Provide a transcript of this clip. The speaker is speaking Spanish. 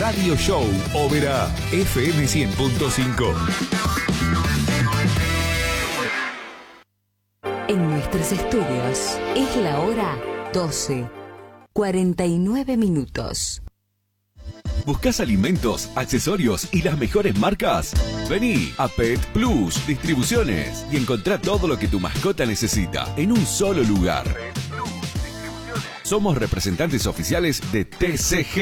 Radio Show Ópera FM 100.5. En nuestros estudios es la hora 12:49. ¿Buscas alimentos, accesorios y las mejores marcas? Vení a Pet Plus Distribuciones y encontrá todo lo que tu mascota necesita en un solo lugar. Somos representantes oficiales de TCG.